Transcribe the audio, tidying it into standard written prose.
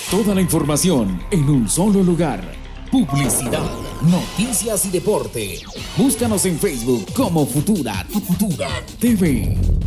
Toda la información en un solo lugar. Publicidad, noticias y deporte. Búscanos en Facebook como Futura TV.